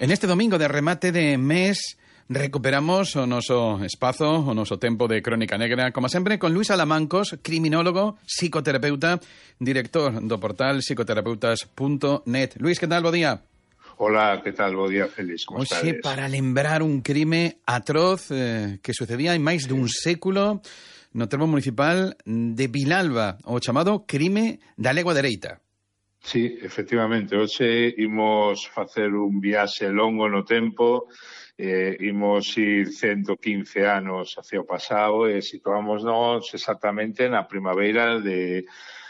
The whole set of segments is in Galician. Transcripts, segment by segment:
En este domingo de remate de mes recuperamos o noso espazo, o noso tempo de Crónica Negra, como sempre, con Luís Alamancos, criminólogo, psicoterapeuta, director do portal psicoterapeutas.net. Luís, que tal? Bo día. Hola, ¿qué tal? Bo día, Félix. Como Hoxe, estades? para lembrar un crime atroz que sucedía en máis dun século no termo municipal de Vilalba, o chamado crime da legua dereita. Sí, efectivamente. Hoxe imos facer un viaxe longo no tempo, imos ir 115 anos hacia o pasado e situámonos exactamente na primavera de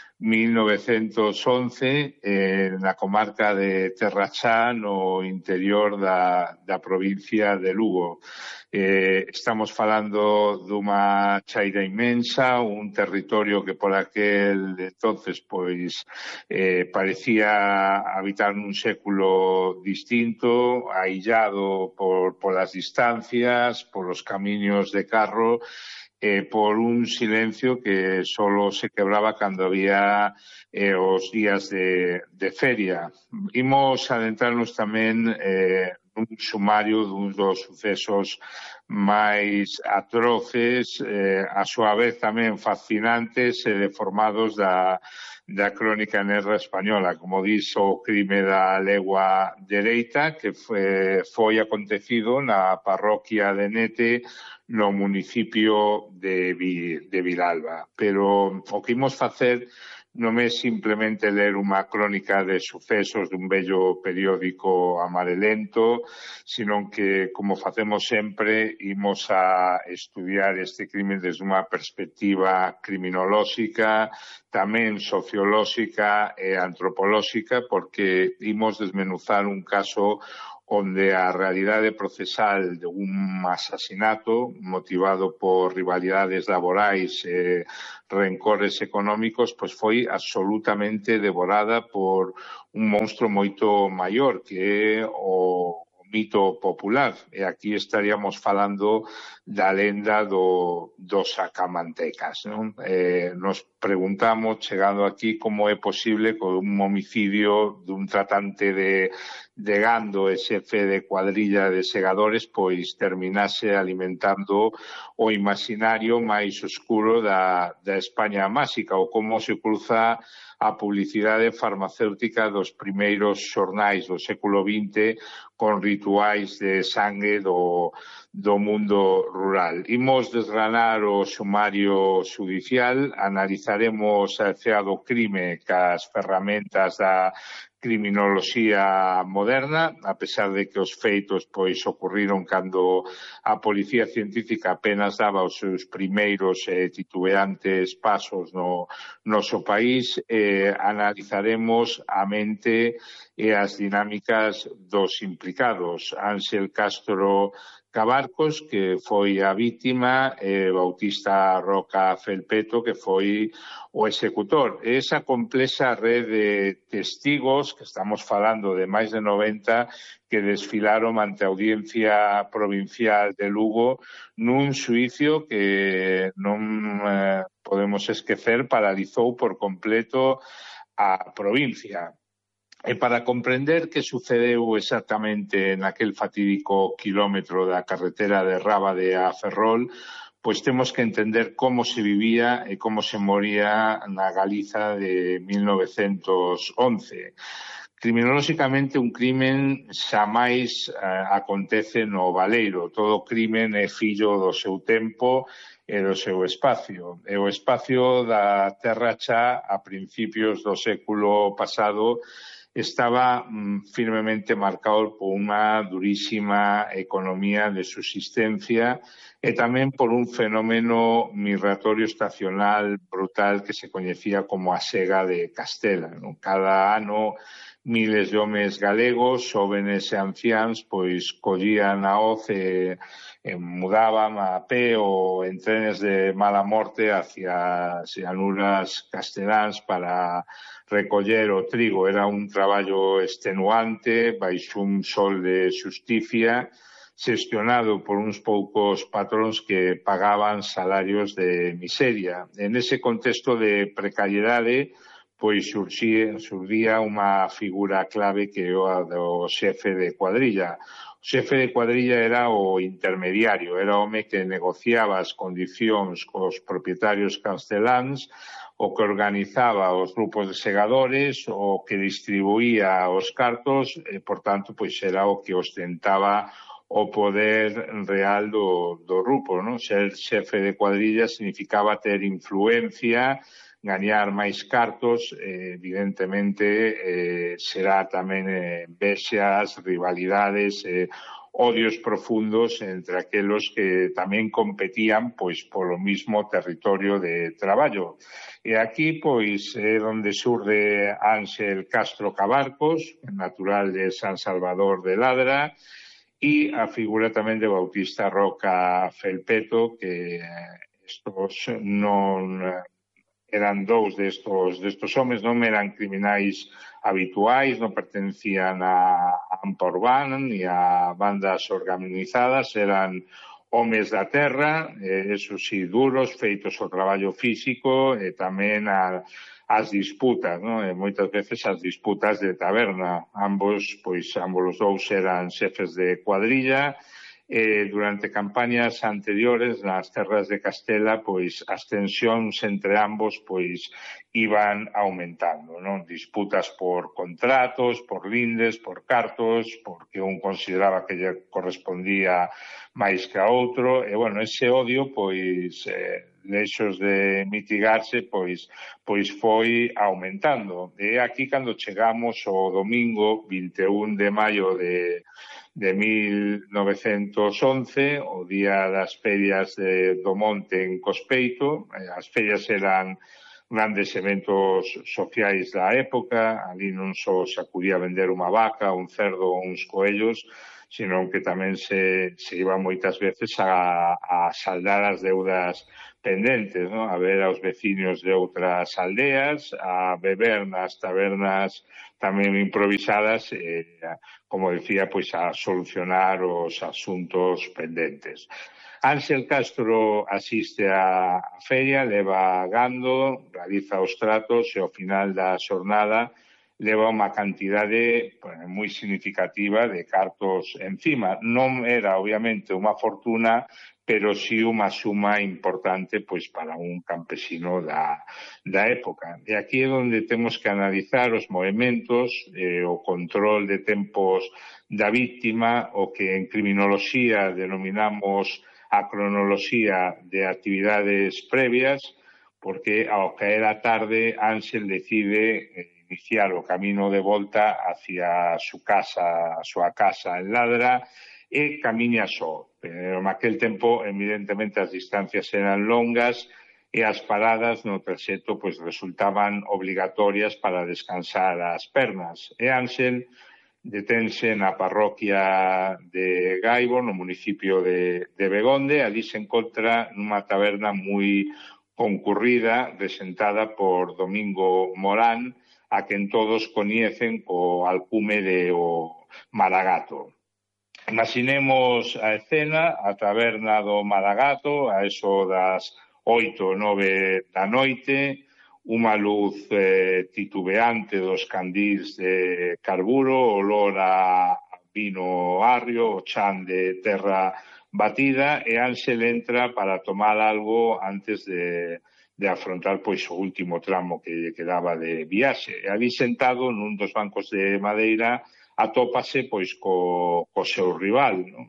1911 na comarca de Terrachá, no interior da provincia de Lugo. Estamos falando dunha chaira inmensa, un territorio que por aquel entonces pois parecía habitar nun século distinto, aillado polas distancias, polos camiños de carro, por un silencio que solo se quebraba cando había os días de feria. Imos adentrarnos tamén nun sumario duns dos sucesos máis atroces, a súa vez tamén fascinantes e deformados da crónica negra española, como dis, o crime da legua dereita, que foi acontecido na parroquia de Nete, no municipio de Vilalba. Pero o que imos facer non é simplemente ler unha crónica de sucesos dun vello periódico amarelento, sino que, como facemos sempre, imos a estudiar este crime desde unha perspectiva criminolóxica, tamén sociolóxica e antropolóxica, porque imos desmenuzar un caso onde a realidade procesal de un asasinato motivado por rivalidades laborais e rencores económicos, pois foi absolutamente devorada por un monstro moito maior, que é o mito popular. E aquí estaríamos falando da lenda dos sacamantecas, non? Nos preguntamos, chegando aquí, como é posible que un homicidio dun tratante de gando e xefe de cuadrilla de segadores pois terminase alimentando o imaginario máis oscuro da España máxica, ou como se cruza a publicidade farmacéutica dos primeiros xornais do século XX con rituais de sangue do mundo rural. Imos desgranar o sumario judicial, analizaremos a escena do crime cas ferramentas da criminoloxía moderna, a pesar de que os feitos pois ocurriron cando a policía científica apenas daba os seus primeiros titubeantes pasos no noso país. Analizaremos a mente e as dinámicas dos implicados. Ángel Castro Cabarcos, que foi a vítima, e Bautista Roca Felpeto, que foi o executor. Esa complexa red de testigos, que estamos falando de máis de 90, que desfilaron ante a Audiencia Provincial de Lugo nun xuicio que non podemos esquecer paralizou por completo a provincia. E para comprender que sucedeu exactamente naquel fatídico kilómetro da carretera de Rábade a Ferrol, pois temos que entender como se vivía e como se moría na Galiza de 1911. Criminolóxicamente, un crimen xamais acontece no baleiro. Todo crimen é fillo do seu tempo e do seu espacio. E o espacio da Terra Chá a principios do século pasado estaba firmemente marcado por unha durísima economía de subsistencia e tamén por un fenómeno migratorio estacional brutal que se coñecía como a sega de Castela. Cada ano miles de homes galegos, jóvenes e anciáns, pois collían a hoz e mudaban a pé ou en trenes de mala morte hacia as llanuras casteláns para recoller o trigo. Era un traballo extenuante, baixo un sol de xusticia, xestionado por uns poucos patróns que pagaban salarios de miseria. En ese contexto de precariedade, pois xurdía unha figura clave que é a do xefe de cuadrilla. O xefe de cuadrilla era o intermediario, era o home que negociaba as condicións cos propietarios casteláns, o que organizaba os grupos de segadores, o que distribuía os cartos, e, por tanto, pois era o que ostentaba o poder real do grupo, non? Ser xefe de cuadrilla significaba ter influencia, gañar máis cartos, evidentemente será tamén envexas, rivalidades, odios profundos entre aquelos que tamén competían pois polo mismo territorio de traballo. E aquí pois é onde xurde Ángel Castro Cabarcos, natural de San Salvador de Ladra, e a figura tamén de Bautista Roca Felpeto, que estos non eran dous destos homes, non eran criminais habituais, non pertencían a AMPA Urbana ni a bandas organizadas, eran homes da terra, eso sí, duros, feitos ao traballo físico e tamén as disputas, non? Moitas veces as disputas de taberna. Ambos os dous eran xefes de cuadrilla. Durante campañas anteriores nas terras de Castela, pois as tensións entre ambos pois iban aumentando, non? Disputas por contratos, por lindes, por cartos, porque un consideraba que lle correspondía máis que a outro, e, bueno, ese odio, pois, lexos de mitigarse, pois foi aumentando. E aquí, cando chegamos ao domingo 21 de maio de 1911, o día das ferias do Monte en Cospeito. As ferias eran grandes eventos sociais da época, ali non só se acudía a vender unha vaca, un cerdo ou uns coellos, senón que tamén se iba moitas veces a saldar as deudas pendentes, non? A ver aos veciños de outras aldeas, a beber nas tabernas tamén improvisadas, como decía, pois a solucionar os asuntos pendentes. Ángel Castro asiste á feria, leva gando, realiza os tratos e ao final da xornada leva unha cantidade moi significativa de cartos encima. Non era, obviamente, unha fortuna, pero sí unha suma importante pois para un campesino da época. E aquí é onde temos que analizar os movementos, o control de tempos da víctima, o que en criminoloxía denominamos a cronoloxía de actividades previas, porque ao caer a tarde Ángel decide iniciar o camino de volta hacia a súa casa en Ladra, e camiña só. Pero naquel tempo, evidentemente, as distancias eran longas e as paradas no traxecto pois resultaban obligatorias para descansar as pernas. E Ángel detense na parroquia de Gaibo, no municipio de Begonde. Ali se encontra nunha taberna moi concurrida, resentada por Domingo Morán, a quen todos coñecen co alcume de o Maragato. Imaginemos a escena, a taberna do Maragato, a eso das 8 ou 9 da noite, unha luz titubeante dos candís de carburo, olor a vino agrio, o chan de terra batida, e Ángel entra para tomar algo antes de afrontar pois o último tramo que lle quedaba de viaxe. E ali sentado nun dos bancos de madeira atópase pois co seu rival, non?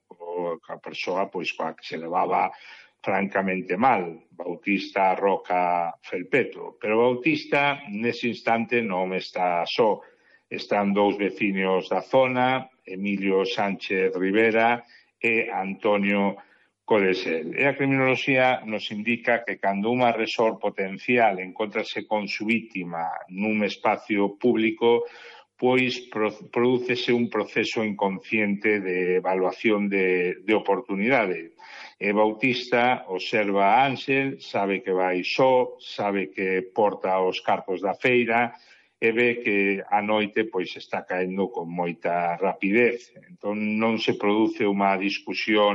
A persoa pois coa que se levaba francamente mal, Bautista Roca Felpeto. Pero Bautista nese instante non está só. Están dous veciños da zona, Emilio Sánchez Rivera e Antonio Codesel. E a criminoloxía nos indica que cando un agresor potencial encontrase con su víctima nun espacio público, pois prodúcese un proceso inconsciente de evaluación de oportunidade. E Bautista observa a Ángel, sabe que vai só, sabe que porta os cartos da feira, e ve que a noite pois está caendo con moita rapidez. Entón non se produce unha discusión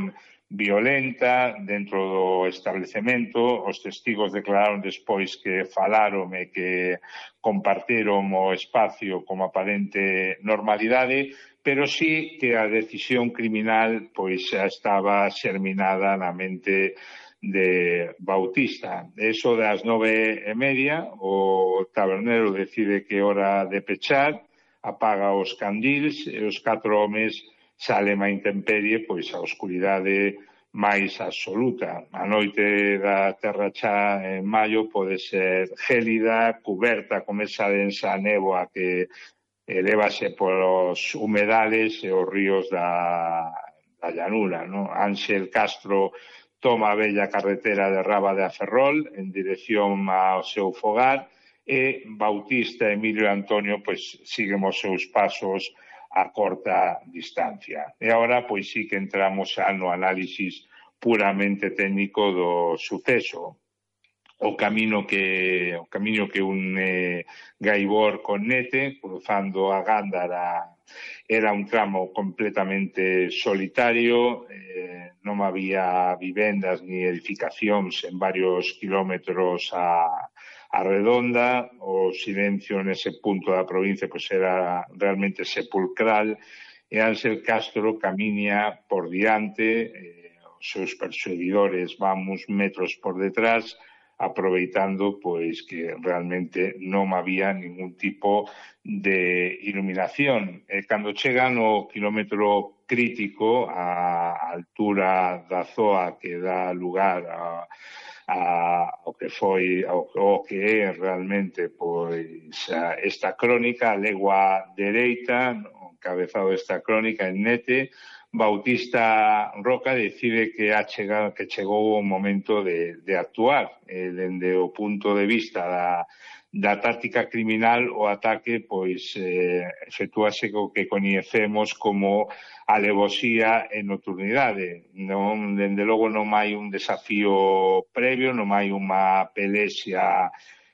violenta dentro do establecemento. Os testigos declararon despois que falaron e que compartiron o espacio como aparente normalidade, pero sí que a decisión criminal pois xa estaba xerminada na mente de Bautista. Eso das 9:30, o tabernero decide que é hora de pechar, apaga os candils e os 4 homes salen á intemperie, pois a oscuridade máis absoluta. A noite da Terra Chá en maio pode ser gélida, cuberta con esa densa néboa que elévase polos humedales e os ríos da llanura, ¿no? Ángel Castro toma a bella carretera de Raba de Ferrol en dirección ao seu fogar e Bautista Emilio e Antonio pois siguen os seus pasos a corta distancia. E agora pois sí que entramos xa no análisis puramente técnico do suceso. O camiño que une Gaibor con Nete, cruzando a Gándara, era un tramo completamente solitario, non había vivendas ni edificacións en varios kilómetros a redonda. O silencio nese punto da provincia pois era realmente sepulcral e Ángel Castro camiña por diante, os seus perseguidores van uns metros por detrás, aproveitando pois que realmente non había ningún tipo de iluminación. Cando chegan ao kilómetro crítico, a altura da zoa que dá lugar ao que é realmente pois esta crónica, a legua dereita, o encabezado desta crónica en Nete, Bautista Roca decide que chegou o momento de actuar. Dende o punto de vista da táctica criminal, o ataque pois efectúase co que coñecemos como alevosía e nocturnidade. Non, dende logo non hai un desafío previo, non hai unha pelexia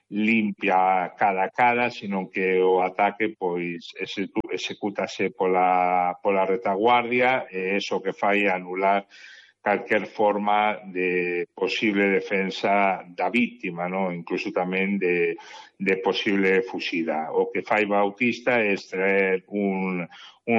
limpia cara a cara, sino que o ataque pois execútase pola retaguardia e iso que fai anular calquer forma de posible defensa da víctima, ¿no? Incluso tamén de posible fuxida. O que fai Bautista é extraer un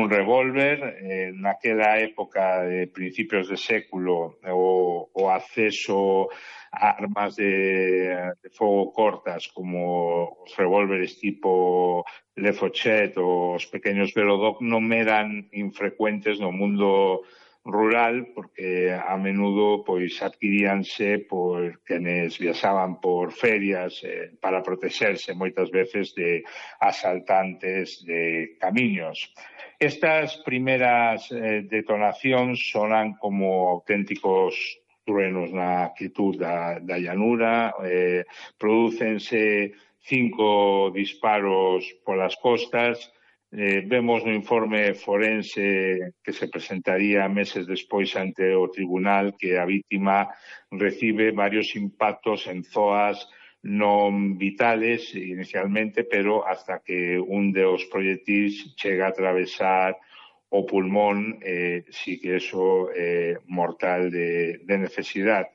revólver. Naquela época de principios de século o acceso a armas de fogo cortas como os revólveres tipo Le Fochet ou os pequeños Velodoc non eran infrecuentes no mundo rural, porque a menudo pois adquiríanse por quenes viaxaban por ferias para protexerse moitas veces de asaltantes de camiños. Estas primeras detonacións sonan como auténticos truenos na quietud da llanura. Prodúcense 5 disparos polas costas. Vemos no informe forense que se presentaría meses despois ante o tribunal que a vítima recibe varios impactos en zoas non vitales inicialmente, pero hasta que un dos proxectiles chega a atravesar o pulmón, sí que eso é mortal de necesidade.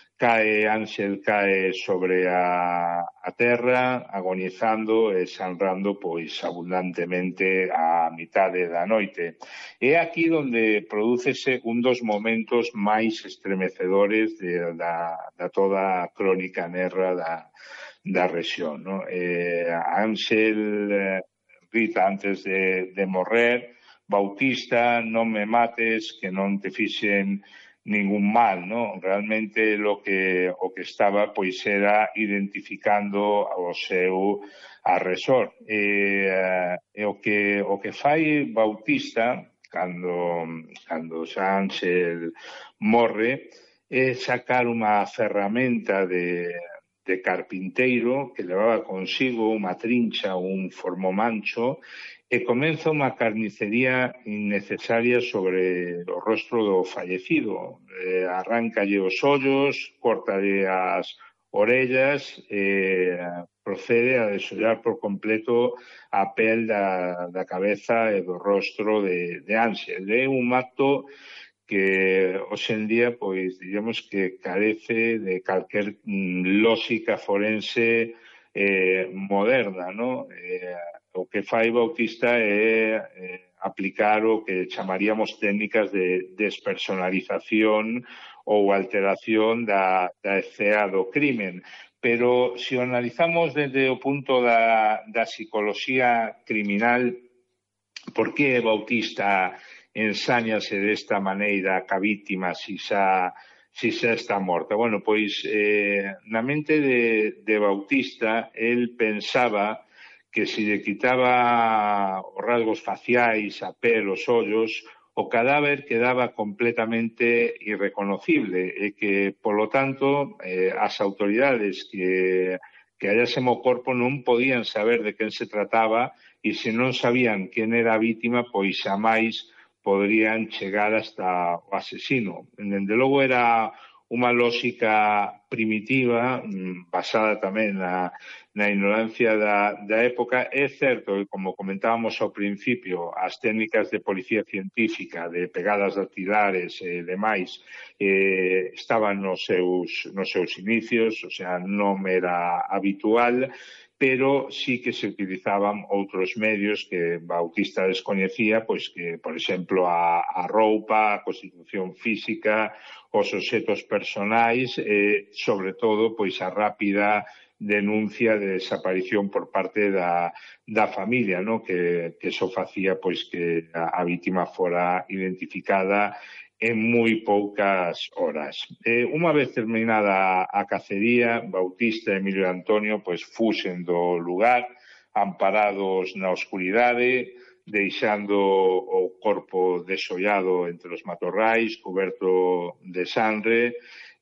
Ángel cae sobre a terra, agonizando e sangrando pois abundantemente a mitade da noite. É aquí onde prodúcese un dos momentos máis estremecedores da toda a crónica negra da rexión, ¿no? Ángel grita antes de morrer: Bautista, non me mates, que non te fixen ningún mal, ¿no? Realmente o que estaba pois era identificando o seu agresor. O que fai Bautista cando xa Ángel morre é sacar unha ferramenta de carpinteiro que levaba consigo unha trincha ou un formomancho e comeza unha carnicería innecesaria sobre o rostro do fallecido. Arráncalle os ollos, córtalle as orellas e procede a desollar por completo a pel da cabeza e do rostro de Ángel. É un acto que hoxe en día, pois, diríamos que carece de calquer lógica forense moderna, ¿no? O que fai Bautista é aplicar o que chamaríamos técnicas de despersonalización ou alteración da escena do crimen. Pero se o analizamos desde o punto da psicología criminal, por que Bautista ensáñase desta maneira ca vítima si xa está morta? Bueno, pois na mente de Bautista, el pensaba que se lle quitaba os rasgos faciais, a pel, os ollos, o cadáver quedaba completamente irreconocible e que, polo tanto, as autoridades que hallasen o corpo non podían saber de quen se trataba e se non sabían quen era a vítima, pois xamais poderían chegar hasta o asesino. Dende logo era unha lógica primitiva, basada tamén na ignorancia da época. É certo que, como comentábamos ao principio, as técnicas de policía científica, de pegadas dactilares e demais, estaban nos seus inicios, o sea, non era habitual, pero sí que se utilizaban outros medios que Bautista descoñecía, pois que, por exemplo, a roupa, a constitución física, os obxetos personais e, sobre todo, pois a rápida denuncia de desaparición por parte da familia, ¿no? Que eso facía pois que a vítima fora identificada en moi poucas horas. Unha vez terminada a cacería, Bautista e Emilio Antonio pois fuxen do lugar, amparados na oscuridade, deixando o corpo desollado entre os matorrais, coberto de sangre,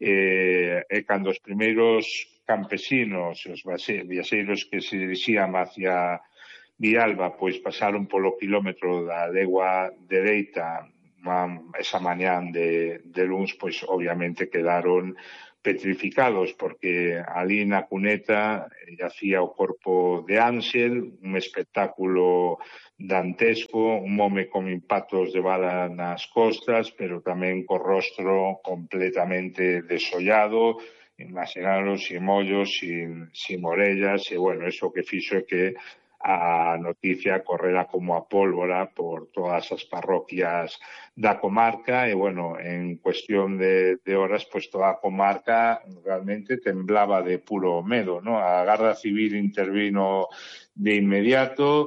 e cando os primeiros campesinos, os viaxeiros que se dirixían hacia Villalba, pois pasaron polo quilómetro da legua dereita esa mañán de luns, pois obviamente quedaron petrificados, porque ali na cuneta yacía o corpo de Ángel, un espectáculo dantesco, un home con impactos de bala nas costas, pero tamén co rostro completamente desollado, imaginaros, sin ollos, sin orellas, e bueno, eso que fixo é que a noticia correra como a pólvora por todas as parroquias da comarca e, bueno, en cuestión de horas, pues toda a comarca realmente temblaba de puro medo, ¿no? A Garda Civil intervino de inmediato,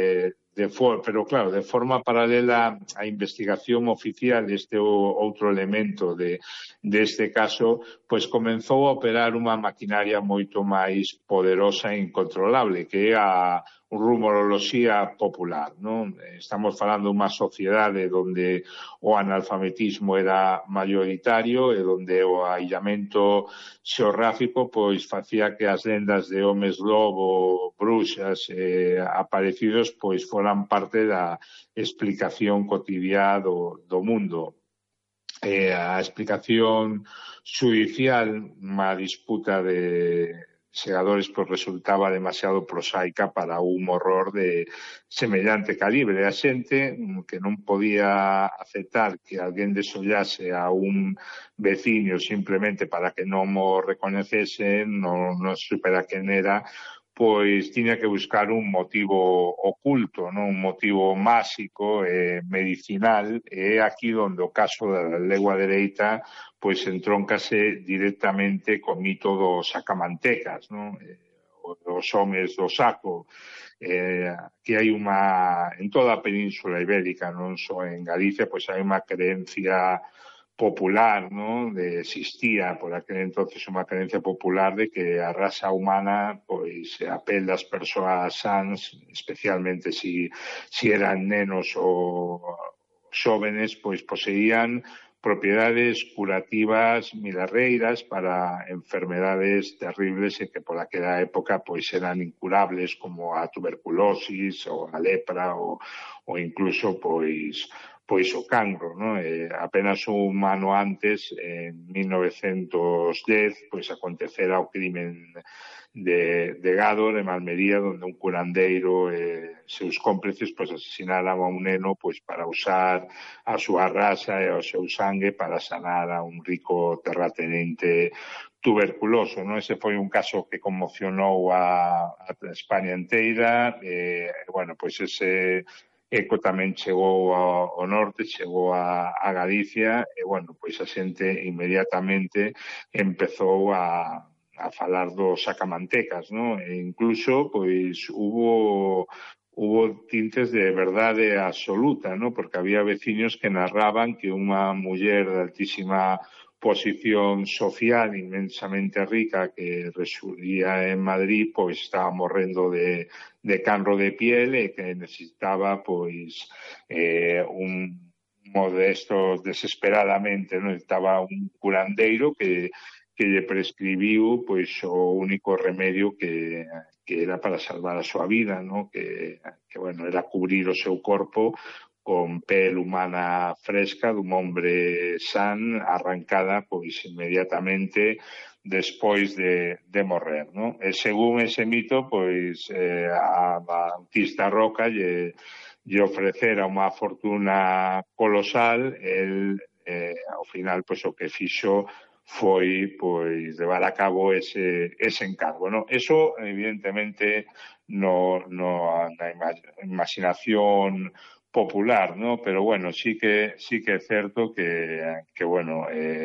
pero claro, de forma paralela á investigación oficial deste outro elemento deste caso, pois comenzou a operar unha maquinaria moito máis poderosa e incontrolable, que é a rumoroloxía popular, non? Estamos falando dunha sociedade onde o analfabetismo era maioritario e onde o aillamento xeográfico pois facía que as lendas de homes lobo, bruxas aparecidos pois foran parte da explicación cotidiá do mundo. A explicación xudicial, unha disputa de segadores, pois resultaba demasiado prosaica para un horror de semellante calibre. A xente que non podía aceptar que alguén desollase a un veciño simplemente para que non o recoñecese, non supera quen era, pois tiña que buscar un motivo oculto, non? Un motivo máxico e medicinal, e é aquí onde o caso da legua dereita pois entróncase directamente co mito dos sacamantecas, non? Os homes do saco. Aquí hai en toda a península ibérica, non só en Galicia, pois hai unha creencia popular, ¿no? Existía por aquel entonces unha creencia popular de que a raza humana, pois a pel das persoas sans, especialmente si eran nenos ou xóvenes, pois poseían propiedades curativas milarreiras para enfermedades terribles e que por aquela época pois eran incurables, como a tuberculosis ou a lepra ou incluso pois o cancro, ¿no? Apenas un ano antes, en 1910, pois acontecera o crimen de Gádor, en Almería, donde un curandeiro e seus cómplices pois asesinaran a un neno pois para usar a súa raza e o seu sangue para sanar a un rico terratenente tuberculoso, ¿no? Ese foi un caso que conmocionou a España inteira, bueno, pois ese eco tamén chegou ao norte, chegou a Galicia, e, bueno, pois a xente inmediatamente empezou a falar dos sacamantecas, ¿no? E incluso, pois, hubo tintes de verdade absoluta, ¿no? Porque había veciños que narraban que unha muller de altísima posición social inmensamente rica que residía en Madrid, pois estaba morrendo de cancro de piel e que necesitaba pois un modesto desesperadamente, non? Estaba un curandeiro que lle prescribiu pois o único remedio que era para salvar a súa vida, ¿no? Que bueno, era cubrir o seu corpo con pel humana fresca dun hombre san, arrancada pois inmediatamente despois de morrer, ¿no? E según ese mito, pois a Bautista Roca lle ofrecera unha fortuna colosal, el ao final pois o que fixo foi pois levar a cabo ese encargo, ¿no? Eso evidentemente na imaginación popular, ¿no? Pero bueno, sí que é certo que bueno,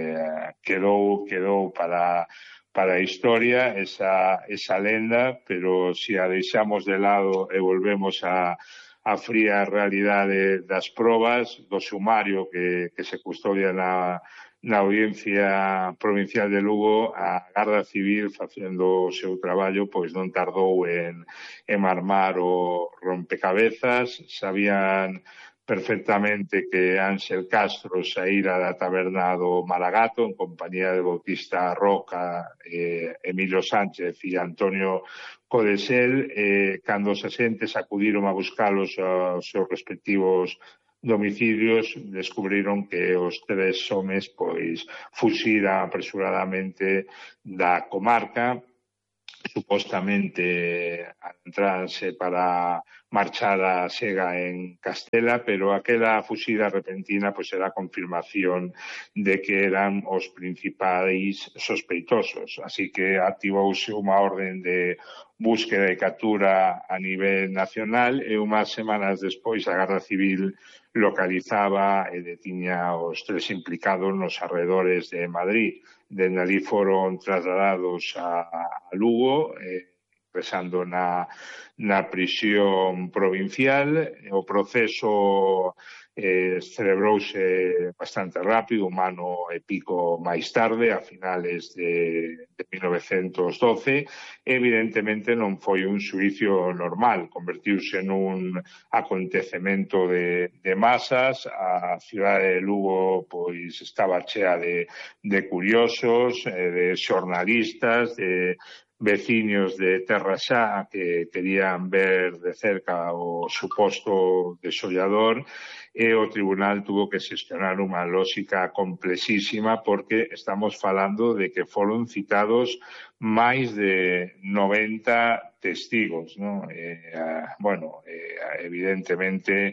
quedou para a historia esa lenda, pero si a deixamos de lado e volvemos a fría realidade das probas, do sumario que se custodia na Audiencia Provincial de Lugo, a Garda Civil, facendo o seu traballo, pois non tardou en armar o rompecabezas. Sabían perfectamente que Ángel Castro saíra da taberna do Malagato en compañía de Bautista Roca, Emilio Sánchez e Antonio Codesel, cando os axentes acudiron a buscalos aos seus respectivos domicilios, descubriron que os tres homes pois fuxiran apresuradamente da comarca, supostamente adentráranse para marchar a Sega en Castela, pero aquela fuxida repentina pois era a confirmación de que eran os principais sospeitosos. Así que activouse unha orden de búsqueda e captura a nivel nacional e unhas semanas despois a Garda Civil localizaba e detiña os tres implicados nos arredores de Madrid. Dende ali foron trasladados a Lugo, ingresando na prisión provincial. O proceso celebrouse bastante rápido, un ano e pico máis tarde, a finales de 1912. Evidentemente non foi un xuicio normal, convertiuse nun acontecemento de masas. A cidade de Lugo pois estaba chea de curiosos, de xornalistas, de veciños de Terra Xa que querían ver de cerca o suposto desollador, e o tribunal tuvo que xestionar unha lógica complexísima porque estamos falando de que foron citados máis de 90 testigos, ¿no? Bueno, evidentemente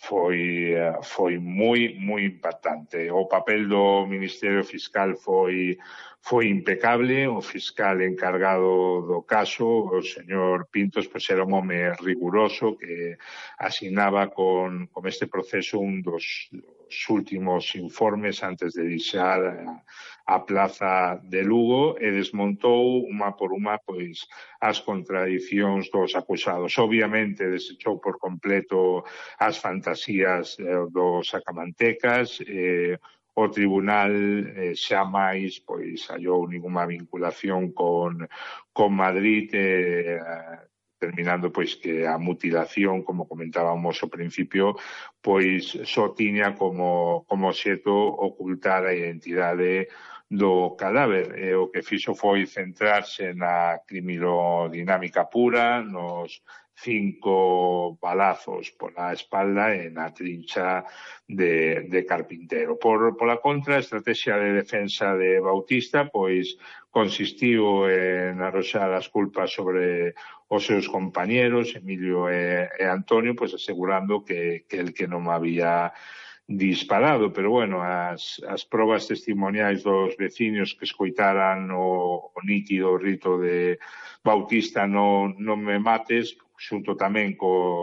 foi moi impactante. O papel do Ministerio Fiscal foi impecable. O fiscal encargado do caso, o señor Pintos, pois era un home riguroso que asignaba con este proceso un dos últimos informes antes de deixar a plaza de Lugo e desmontou unha por unha pois as contradicións dos acusados. Obviamente desechou por completo as fantasías dos sacamantecas. O tribunal xa máis pois hallou ninguna vinculación con Madrid, determinando pois que a mutilación, como comentábamos ao principio, pois só tiña como obxecto ocultar a identidade do cadáver. O que fixo foi centrarse na criminodinámica pura, nos 5 balazos pola espalda e na trincha de Carpintero. Pola contra, a estrategia de defensa de Bautista pois consistiu en arroxar as culpas sobre os seus compañeros, Emilio e Antonio, pois asegurando que el que non había disparado, pero bueno, as probas testimoniais dos veciños que escoitaran o nítido rito de Bautista non me mates, xunto tamén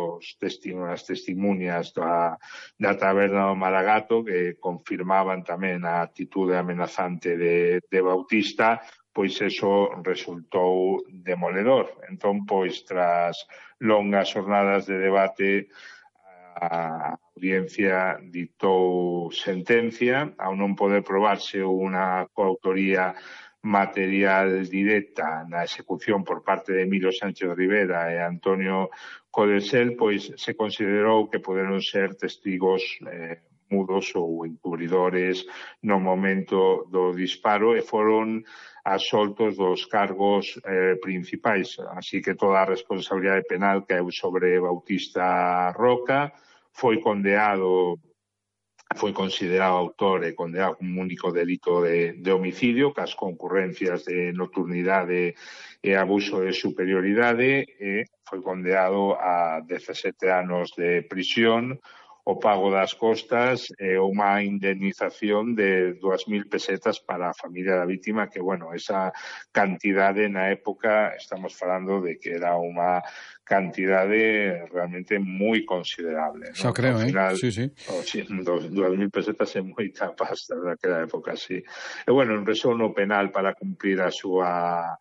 as testimunias da taberna do Maragato, que confirmaban tamén a actitude amenazante de Bautista, pois eso resultou demoledor. Entón, pois, tras longas jornadas de debate, a audiencia ditou sentencia ao non poder probarse unha coautoría material directa na execución por parte de Emilio Sánchez Rivera e Antonio Codesel, pois se considerou que poderon ser testigos mudos ou encubridores no momento do disparo e foron absoltos dos cargos principais. Así que toda a responsabilidade penal caeu sobre Bautista Roca, foi condenado, foi considerado autor e condenado como único delito de homicidio, cas concurrencias de nocturnidade e abuso de superioridade, e foi condenado a 17 anos de prisión, o pago das costas e unha indemnización de 2.000 pesetas para a familia da víctima, que, bueno, esa cantidade na época estamos falando de que era unha cantidade realmente moi considerable, Xa, ¿no? Creo, final, sí. 2.000 pesetas é moita pasta naquela época, sí. E, bueno, empezou no penal para cumplir a súa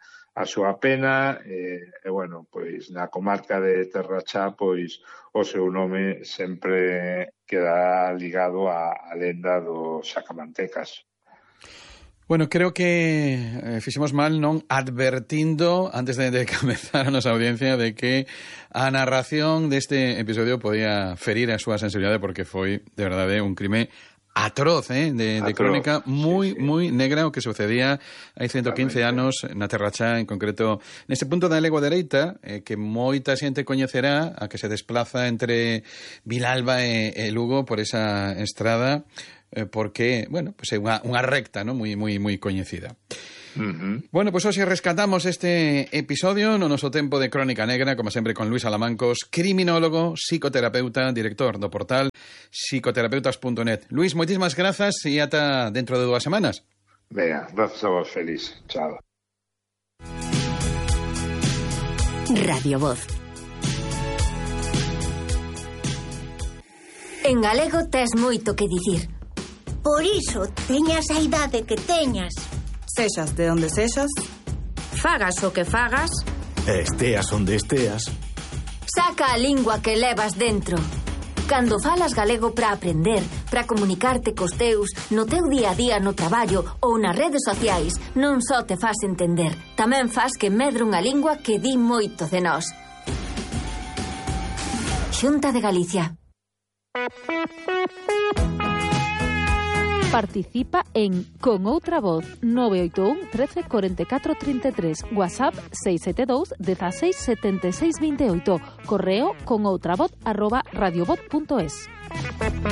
pena, e, bueno, pois na comarca de Terrachá, pois o seu nome sempre queda ligado á lenda dos sacamantecas. Bueno, creo que fixemos mal non advertindo antes de comenzar a nosa audiencia de que a narración deste episodio podía ferir a súa sensibilidade, porque foi, de verdade, un crime atroz, de crónica moi negra o que sucedía hai 115 anos na Terrachá, en concreto neste punto da Legua Dereita, que moita xente coñecerá, a que se desplaza entre Vilalba e Lugo por esa estrada, porque, bueno, pues é unha recta, ¿no? moi coñecida. Bueno, pues hoxe rescatamos este episodio no noso tempo de Crónica Negra, como sempre con Luis Alamancos, criminólogo, psicoterapeuta, director do portal psicoterapeutas.net. Luis, moitísimas grazas e ata dentro de 2 semanas. Venga, grazas a vos, feliz. Chao. Radio Voz. En galego tes moito que dicir. Por iso, teñas a idade que teñas. Sexas de onde sexas, Fagas o que fagas, esteas onde esteas, saca a lingua que levas dentro. Cando falas galego para aprender, para comunicarte cos teus, no teu día a día no traballo ou nas redes sociais, non só te fas entender, tamén fas que medre unha lingua que di moito de nós. Xunta de Galicia. Participa en Con Outra Voz 981 13 44 33, WhatsApp 672 16 76 28, correo conoutravoz@radiovoz.es.